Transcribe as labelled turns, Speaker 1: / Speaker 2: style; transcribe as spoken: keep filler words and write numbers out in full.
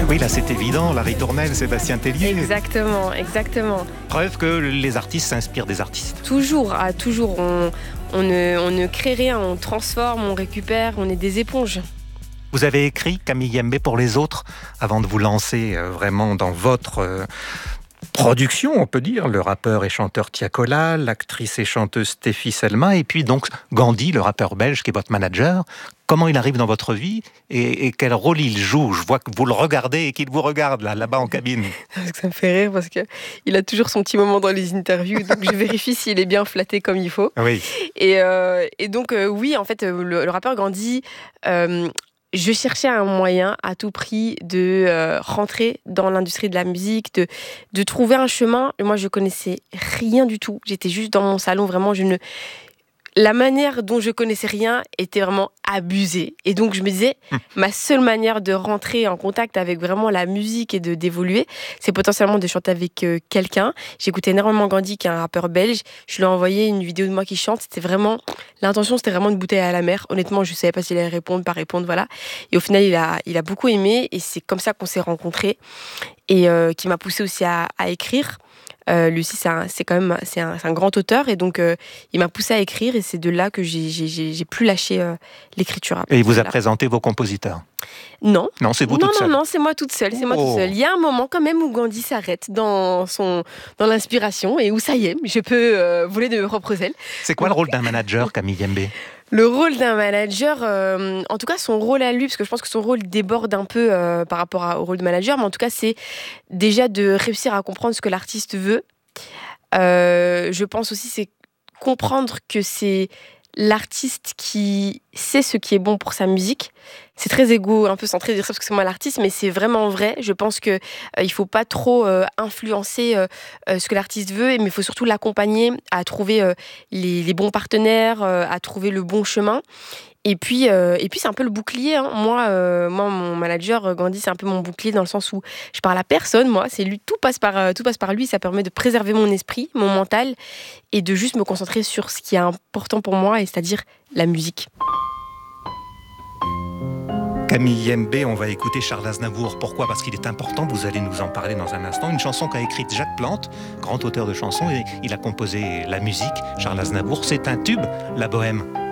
Speaker 1: Oui, là c'est évident, la ritournelle, Sébastien Tellier.
Speaker 2: Exactement, exactement.
Speaker 1: Preuve que les artistes s'inspirent des artistes.
Speaker 2: Toujours, ah, toujours. On, on, ne, on ne crée rien, on transforme, on récupère, on est des éponges.
Speaker 1: Vous avez écrit Camille Yembe pour les autres avant de vous lancer euh, vraiment dans votre euh, production, on peut dire. Le rappeur et chanteur Tiakola, l'actrice et chanteuse Stéphie Selma, et puis donc Gandhi, le rappeur belge qui est votre manager. Comment il arrive dans votre vie et, et quel rôle il joue? Je vois que vous le regardez et qu'il vous regarde là, là-bas en cabine.
Speaker 2: Ça me fait rire parce qu'il a toujours son petit moment dans les interviews, donc je vérifie s'il est bien flatté comme il faut.
Speaker 1: Oui.
Speaker 2: Et, euh, et donc euh, oui, en fait, le, le rappeur Gandhi... Euh, Je cherchais un moyen à tout prix de euh, rentrer dans l'industrie de la musique, de, de trouver un chemin. Moi, je connaissais rien du tout. J'étais juste dans mon salon, vraiment, je ne... La manière dont je connaissais rien était vraiment abusée. Et donc, je me disais, mmh. ma seule manière de rentrer en contact avec vraiment la musique et de d'évoluer, c'est potentiellement de chanter avec euh, quelqu'un. J'écoutais énormément Gandhi, qui est un rappeur belge. Je lui ai envoyé une vidéo de moi qui chante. C'était vraiment... L'intention, c'était vraiment une bouteille à la mer. Honnêtement, je ne savais pas s'il allait répondre, pas répondre, voilà. Et au final, il a, il a beaucoup aimé. Et c'est comme ça qu'on s'est rencontrés. Et euh, qui m'a poussée aussi à, à écrire. Euh, lui aussi, c'est, un, c'est quand même c'est un, c'est un grand auteur et donc euh, il m'a poussé à écrire et c'est de là que j'ai, j'ai, j'ai plus lâché euh, l'écriture.
Speaker 1: Et il vous a
Speaker 2: voilà.
Speaker 1: présenté vos compositeurs?
Speaker 2: Non.
Speaker 1: Non, c'est vous
Speaker 2: non,
Speaker 1: toute
Speaker 2: non,
Speaker 1: seule?
Speaker 2: Non, non, c'est moi toute seule, c'est moi
Speaker 1: oh.
Speaker 2: toute seule. Il y a un moment quand même où Gandhi s'arrête dans, son, dans l'inspiration et où ça y est, je peux euh, voler de mes propres ailes.
Speaker 1: C'est quoi donc... le rôle d'un manager, Camille Yembe?
Speaker 2: Le rôle d'un manager, euh, en tout cas son rôle à lui, parce que je pense que son rôle déborde un peu euh, par rapport à, au rôle de manager, mais en tout cas c'est déjà de réussir à comprendre ce que l'artiste veut. Euh, je pense aussi c'est comprendre que c'est l'artiste qui sait ce qui est bon pour sa musique. C'est très égo, un peu centré de dire ça parce que c'est moi l'artiste, mais c'est vraiment vrai. Je pense que euh, il faut pas trop euh, influencer euh, euh, ce que l'artiste veut, mais il faut surtout l'accompagner à trouver euh, les, les bons partenaires, euh, à trouver le bon chemin. Et puis, euh, et puis c'est un peu le bouclier. Hein. Moi, euh, moi, mon manager Gandhi, c'est un peu mon bouclier dans le sens où je parle à personne. Moi, c'est lui. Tout passe par, euh, tout passe par lui. Ça permet de préserver mon esprit, mon mental, et de juste me concentrer sur ce qui est important pour moi, et c'est-à-dire la musique.
Speaker 1: Camille Yembe, on va écouter Charles Aznavour. Pourquoi? Parce qu'il est important, vous allez nous en parler dans un instant. Une chanson qu'a écrite Jacques Plante, grand auteur de chansons, et il a composé la musique. Charles Aznavour, c'est un tube, La Bohème.